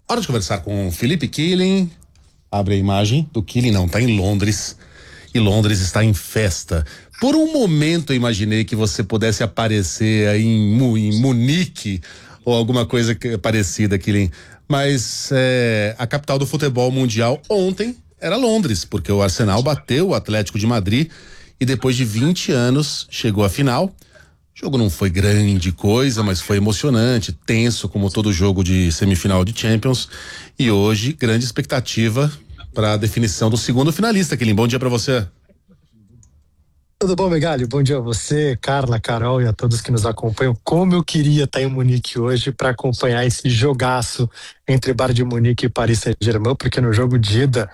Hora de conversar com o Felipe Killing. Abre a imagem do Killing, não, tá em Londres. E Londres está em festa. Por um momento eu imaginei que você pudesse aparecer aí em Munique ou alguma coisa parecida, Killing. Mas a capital do futebol mundial ontem era Londres, porque o Arsenal bateu o Atlético de Madrid e depois de 20 anos chegou à final. O jogo não foi grande coisa, mas foi emocionante, tenso, como todo jogo de semifinal de Champions. E hoje, grande expectativa para a definição do segundo finalista. Killing, bom dia para você. Tudo bom, Megali? Bom dia a você, Carla, Carol e a todos que nos acompanham. Como eu queria estar em Munique hoje para acompanhar esse jogaço entre Bayern de Munique e Paris Saint-Germain, porque no jogo de ida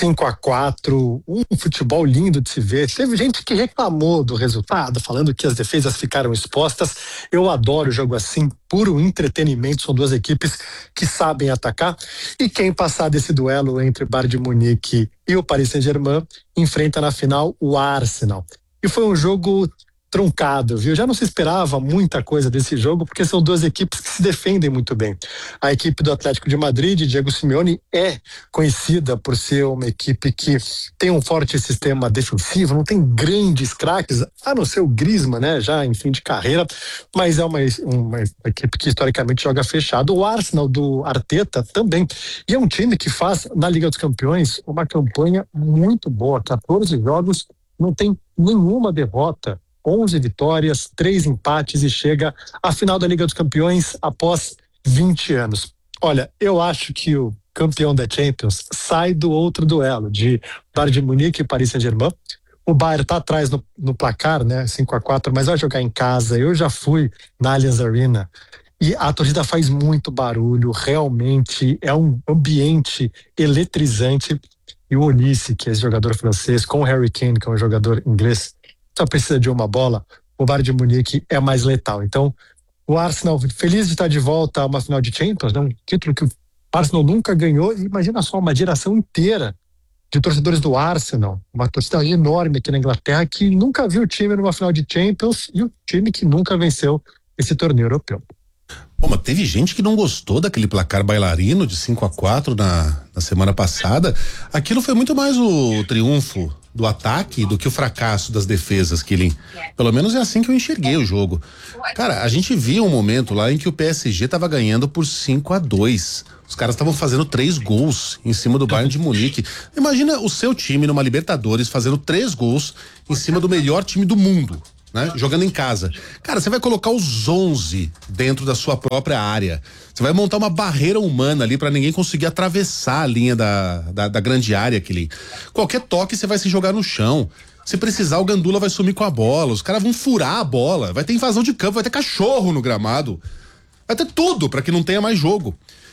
5-4, um futebol lindo de se ver. Teve gente que reclamou do resultado, falando que as defesas ficaram expostas. Eu adoro jogo assim, puro entretenimento. São duas equipes que sabem atacar. E quem passar desse duelo entre Bayern de Munique e o Paris Saint-Germain enfrenta na final o Arsenal. E foi um jogo truncado, viu? Já não se esperava muita coisa desse jogo, porque são duas equipes que se defendem muito bem. A equipe do Atlético de Madrid, Diego Simeone, é conhecida por ser uma equipe que tem um forte sistema defensivo, não tem grandes craques, a não ser o Griezmann, né? Já em fim de carreira, mas é uma equipe que historicamente joga fechado. O Arsenal do Arteta também. E é um time que faz, na Liga dos Campeões, uma campanha muito boa. 14 jogos, não tem nenhuma derrota, 11 vitórias, 3 empates e chega à final da Liga dos Campeões após 20 anos. Olha, eu acho que o campeão da Champions sai do outro duelo de Bayern de Munique e Paris Saint-Germain. O Bayern está atrás no placar, né, 5-4, mas vai jogar em casa. Eu já fui na Allianz Arena e a torcida faz muito barulho, realmente é um ambiente eletrizante. E o Olise, que é esse jogador francês, com o Harry Kane, que é um jogador inglês, só precisa de uma bola, o Bayern de Munique é mais letal. Então, o Arsenal, feliz de estar de volta a uma final de Champions, né? Um título que o Arsenal nunca ganhou. E imagina só, uma geração inteira de torcedores do Arsenal, uma torcida enorme aqui na Inglaterra, que nunca viu o time numa final de Champions e o time que nunca venceu esse torneio europeu. Pô, mas teve gente que não gostou daquele placar bailarino de 5-4 na semana passada. Aquilo foi muito mais o triunfo do ataque do que o fracasso das defesas, Killing. Pelo menos é assim que eu enxerguei o jogo. Cara, a gente viu um momento lá em que o PSG tava ganhando por 5-2. Os caras estavam fazendo 3 gols em cima do Bayern de Munique. Imagina o seu time numa Libertadores fazendo 3 gols em cima do melhor time do mundo, né? Jogando em casa. Cara, você vai colocar os 11 dentro da sua própria área. Você vai montar uma barreira humana ali pra ninguém conseguir atravessar a linha da grande área ali. Qualquer toque você vai se jogar no chão. Se precisar, o Gandula vai sumir com a bola. Os caras vão furar a bola. Vai ter invasão de campo, vai ter cachorro no gramado. Vai ter tudo pra que não tenha mais jogo.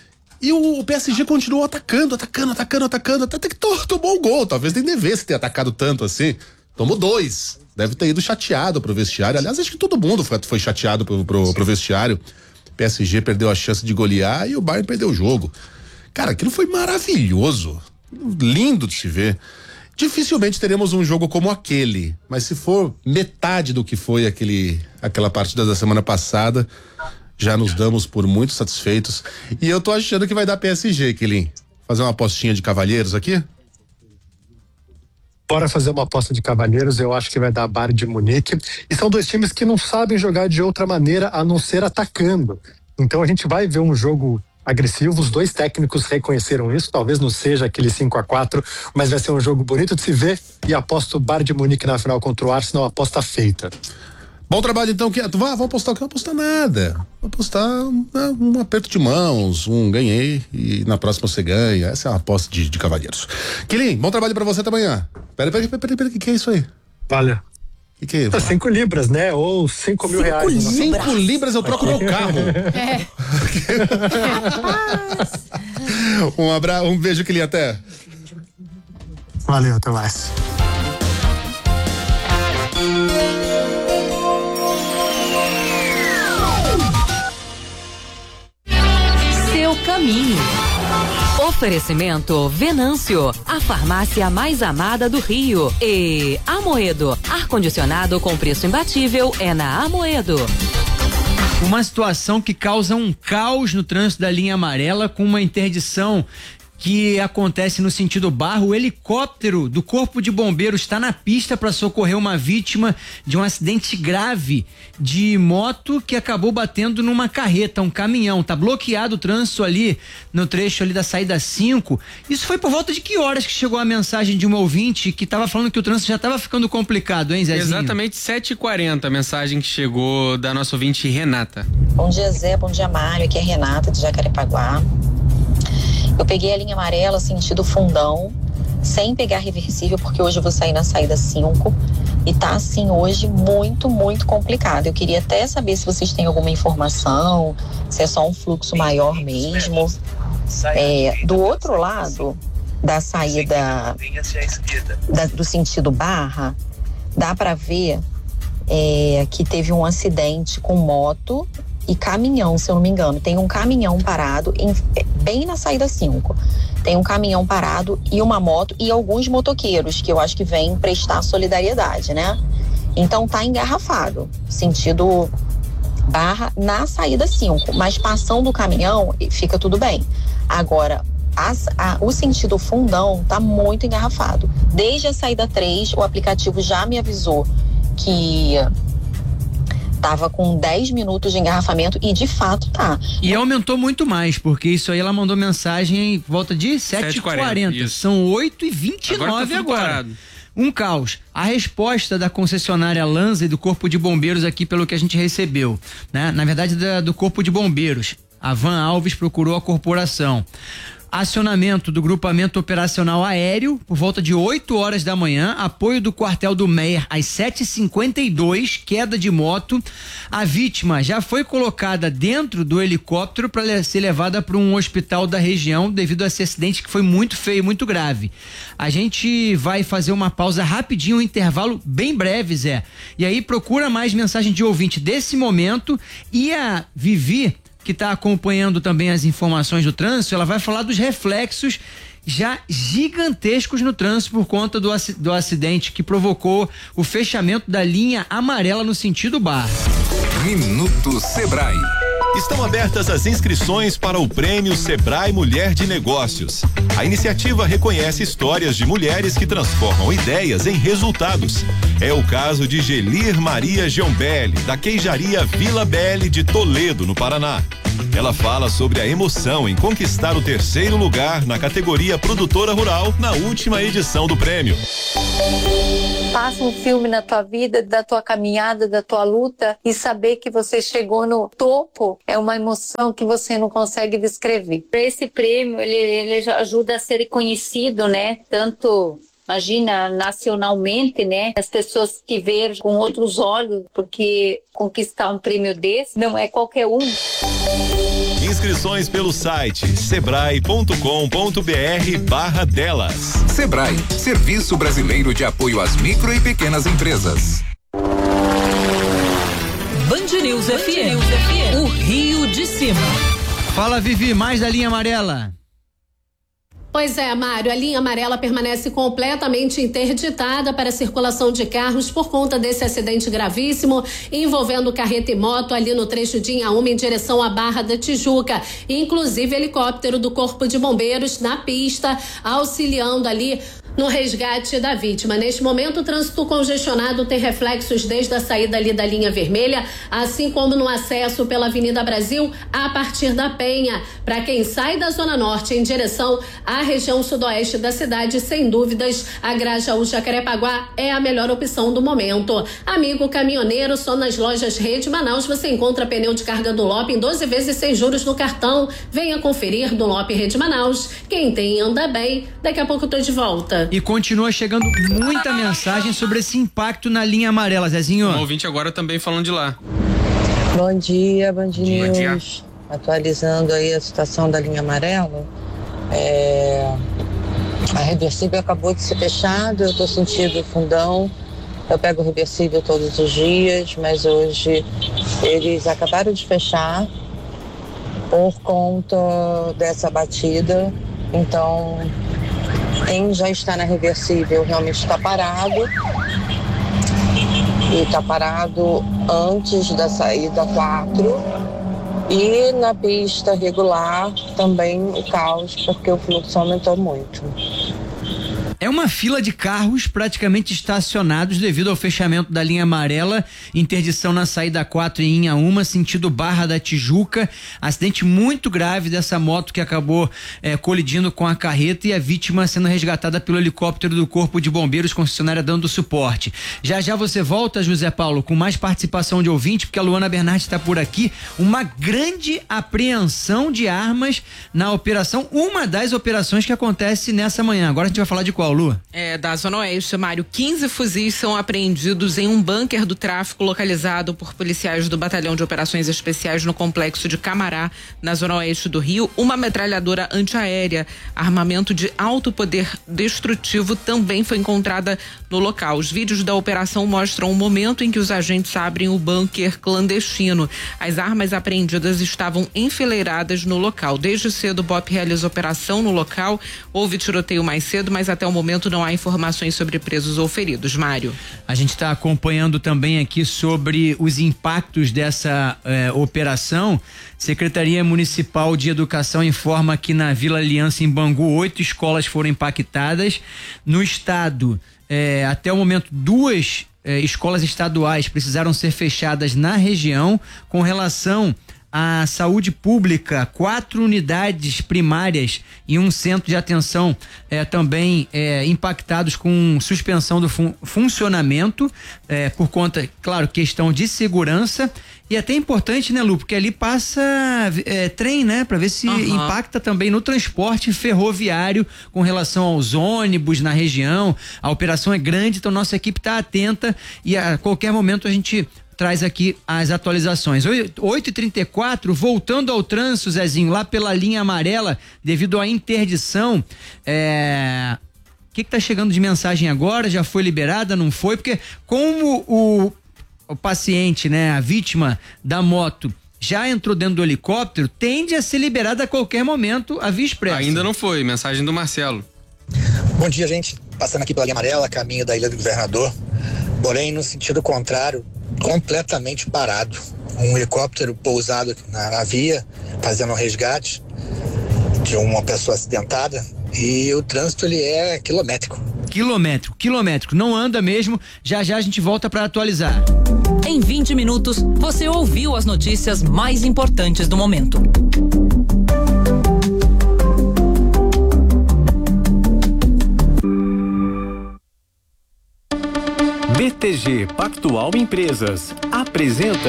E o PSG continuou atacando, até que tomou um gol. Talvez nem devesse ter atacado tanto assim. Tomou 2. Deve ter ido chateado pro vestiário. Aliás, acho que todo mundo foi chateado pro vestiário. PSG perdeu a chance de golear e o Bayern perdeu o jogo. Cara, aquilo foi maravilhoso. Lindo de se ver. Dificilmente teremos um jogo como aquele, mas se for metade do que foi aquela partida da semana passada, já nos damos por muito satisfeitos. E eu tô achando que vai dar PSG, Killing. Fazer uma apostinha de cavalheiros aqui? Bora fazer uma aposta de cavalheiros, eu acho que vai dar Bayern de Munique. E são dois times que não sabem jogar de outra maneira a não ser atacando. Então a gente vai ver um jogo agressivo, os dois técnicos reconheceram isso, talvez não seja aquele 5-4, mas vai ser um jogo bonito de se ver e aposto Bayern de Munique na final contra o Arsenal, aposta feita. Bom trabalho então, vou apostar o que? Não apostar nada. Vou apostar um aperto de mãos, ganhei e na próxima você ganha. Essa é uma aposta de cavalheiros. Killing, bom trabalho pra você até amanhã. Pera, o que é isso aí? Valeu. O que é isso? 5 libras, né? Ou 5 mil reais. 5 libras eu troco meu carro. Um beijo, Killing, até. Valeu, até mais. Seu caminho. Oferecimento Venâncio, a farmácia mais amada do Rio. E Amoedo, ar-condicionado com preço imbatível é na Amoedo. Uma situação que causa um caos no trânsito da linha amarela, com uma interdição que acontece no sentido Barra. O helicóptero do Corpo de Bombeiros está na pista para socorrer uma vítima de um acidente grave de moto que acabou batendo numa carreta, um caminhão. Tá bloqueado o trânsito ali no trecho ali da saída 5. Isso foi por volta de que horas que chegou a mensagem de um ouvinte que estava falando que o trânsito já estava ficando complicado, hein, Zezinho? Exatamente 7h40 a mensagem que chegou da nossa ouvinte Renata. Bom dia, Zé, bom dia, Mário, aqui é Renata de Jacarepaguá. Eu peguei a linha amarela sentido Fundão, sem pegar reversível, porque hoje eu vou sair na saída 5 e tá assim hoje muito, muito complicado. Eu queria até saber se vocês têm alguma informação, se é só um fluxo maior mesmo. Do outro lado da saída do sentido Barra, dá para ver que teve um acidente com moto e caminhão, se eu não me engano. Tem um caminhão parado bem na saída 5. Tem um caminhão parado e uma moto e alguns motoqueiros que eu acho que vêm prestar solidariedade, né? Então tá engarrafado, sentido Barra na saída 5, mas passando o caminhão fica tudo bem. Agora, o sentido Fundão tá muito engarrafado. Desde a saída 3, o aplicativo já me avisou que tava com 10 minutos de engarrafamento e de fato tá. E aumentou muito mais, porque isso aí ela mandou mensagem em volta de 7h40. São 8h29 agora. Um caos. A resposta da concessionária Lanza e do Corpo de Bombeiros aqui, pelo que a gente recebeu, né? Na verdade, do Corpo de Bombeiros. A Van Alves procurou a corporação. Acionamento do grupamento operacional aéreo por volta de 8 horas da manhã, apoio do quartel do Meier às 7h52, queda de moto. A vítima já foi colocada dentro do helicóptero para ser levada para um hospital da região devido a esse acidente que foi muito feio, muito grave. A gente vai fazer uma pausa rapidinho, um intervalo bem breve, Zé. E aí procura mais mensagem de ouvinte desse momento. E a Vivi, que está acompanhando também as informações do trânsito, ela vai falar dos reflexos já gigantescos no trânsito por conta do acidente que provocou o fechamento da linha amarela no sentido Barra. Minuto Sebrae. Estão abertas as inscrições para o Prêmio Sebrae Mulher de Negócios. A iniciativa reconhece histórias de mulheres que transformam ideias em resultados. É o caso de Gelir Maria Giombelli, da queijaria Vila Belli de Toledo, no Paraná. Ela fala sobre a emoção em conquistar o 3º lugar na categoria Produtora Rural na última edição do prêmio. Passa um filme na tua vida, da tua caminhada, da tua luta, e saber que você chegou no topo é uma emoção que você não consegue descrever. Esse prêmio, ele ajuda a ser conhecido, né? Tanto, imagina, nacionalmente, né? As pessoas que veem com outros olhos, porque conquistar um prêmio desse não é qualquer um. Inscrições pelo site sebrae.com.br/delas. Sebrae, Serviço Brasileiro de Apoio às Micro e Pequenas Empresas. Band News FM, o Rio de Cima. Fala, Vivi, mais da linha amarela. Pois é, Mário, a linha amarela permanece completamente interditada para a circulação de carros por conta desse acidente gravíssimo envolvendo carreta e moto ali no trecho de Inhaúma em direção à Barra da Tijuca. Inclusive, helicóptero do Corpo de Bombeiros na pista, auxiliando ali no resgate da vítima. Neste momento, o trânsito congestionado tem reflexos desde a saída ali da linha vermelha, assim como no acesso pela Avenida Brasil a partir da Penha. Para quem sai da Zona Norte em direção à região sudoeste da cidade, sem dúvidas, a Grajaú Jacarepaguá é a melhor opção do momento. Amigo caminhoneiro, só nas lojas Rede Manaus você encontra pneu de carga Dunlop em 12 vezes sem juros no cartão. Venha conferir Dunlop Rede Manaus. Quem tem anda bem. Daqui a pouco eu tô de volta. E continua chegando muita mensagem sobre esse impacto na linha amarela, Zezinho. Um ouvinte agora também falando de lá. Bom dia, Band News. Atualizando aí a situação da linha amarela. A reversível acabou de ser fechada, eu tô sentindo Fundão. Eu pego o reversível todos os dias, mas hoje eles acabaram de fechar por conta dessa batida. Então, quem já está na reversível realmente está parado. e está parado antes da saída 4. E na pista regular também o caos, porque o fluxo aumentou muito. É uma fila de carros praticamente estacionados devido ao fechamento da linha amarela, interdição na saída 4 em Inhaúma, sentido Barra da Tijuca. Acidente muito grave dessa moto que acabou colidindo com a carreta e a vítima sendo resgatada pelo helicóptero do Corpo de Bombeiros, concessionária dando suporte. Já já você volta, José Paulo, com mais participação de ouvinte, porque a Luana Bernardi está por aqui. Uma grande apreensão de armas na operação, uma das operações que acontece nessa manhã. Agora a gente vai falar de qual, Lu? Da Zona Oeste, Mário. 15 fuzis são apreendidos em um bunker do tráfico localizado por policiais do Batalhão de Operações Especiais no complexo de Camará, na Zona Oeste do Rio. Uma metralhadora antiaérea, armamento de alto poder destrutivo, também foi encontrada no local. Os vídeos da operação mostram o momento em que os agentes abrem o bunker clandestino. As armas apreendidas estavam enfileiradas no local. Desde cedo, o BOP realiza operação no local. Houve tiroteio mais cedo, mas até o momento não há informações sobre presos ou feridos. Mário. A gente está acompanhando também aqui sobre os impactos dessa operação. Secretaria Municipal de Educação informa que na Vila Aliança, em Bangu, 8 escolas foram impactadas. No estado, até o momento, 2 escolas estaduais precisaram ser fechadas na região. Com relação à saúde pública, 4 unidades primárias e um centro de atenção também impactados com suspensão do funcionamento, por conta, claro, questão de segurança. E até importante, né, Lu, porque ali passa trem, né, para ver se impacta também no transporte ferroviário com relação aos ônibus na região. A operação é grande, então nossa equipe está atenta e a qualquer momento a gente traz aqui as atualizações. 8h34, voltando ao trânsito, Zezinho, lá pela linha amarela, devido à interdição, o que tá chegando de mensagem agora? Já foi liberada, não foi? Porque como o paciente, né, a vítima da moto, já entrou dentro do helicóptero, tende a ser liberada a qualquer momento a via expressa. Ainda não foi, mensagem do Marcelo. Bom dia, gente. Passando aqui pela linha amarela, caminho da Ilha do Governador, porém no sentido contrário, completamente parado. Um helicóptero pousado na via, fazendo um resgate de uma pessoa acidentada, e o trânsito ele é quilométrico. Quilométrico, não anda mesmo. Já a gente volta para atualizar. Em 20 minutos, você ouviu as notícias mais importantes do momento. BTG Pactual Empresas apresenta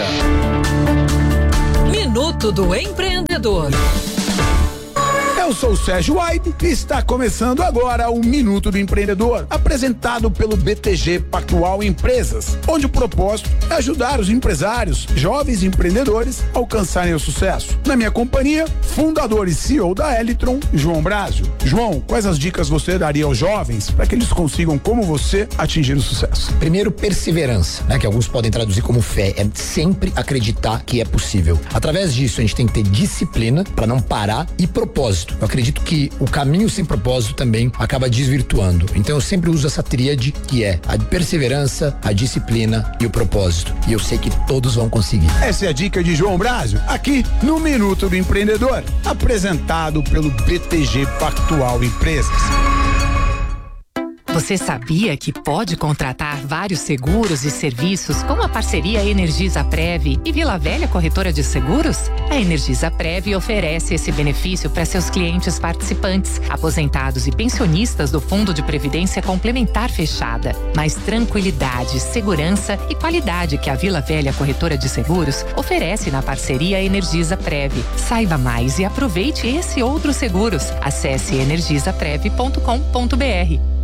Minuto do Empreendedor. Eu sou o Sérgio White e está começando agora o Minuto do Empreendedor, apresentado pelo BTG Pactual Empresas, onde o propósito é ajudar os empresários, jovens empreendedores, a alcançarem o sucesso. Na minha companhia, fundador e CEO da Elitron, João Brásio. João, quais as dicas você daria aos jovens para que eles consigam, como você, atingir o sucesso? Primeiro, perseverança, né? Que alguns podem traduzir como fé, é sempre acreditar que é possível. Através disso, a gente tem que ter disciplina para não parar e propósito. Eu acredito que o caminho sem propósito também acaba desvirtuando. Então eu sempre uso essa tríade, que é a perseverança, a disciplina e o propósito. E eu sei que todos vão conseguir. Essa é a dica de João Brásio, aqui no Minuto do Empreendedor, apresentado pelo BTG Pactual Empresas. Você sabia que pode contratar vários seguros e serviços com a parceria Energisa Prev e Vila Velha Corretora de Seguros? A Energisa Prev oferece esse benefício para seus clientes participantes, aposentados e pensionistas do Fundo de Previdência Complementar Fechada. Mais tranquilidade, segurança e qualidade que a Vila Velha Corretora de Seguros oferece na parceria Energisa Prev. Saiba mais e aproveite esse e outros seguros. Acesse energisaprev.com.br.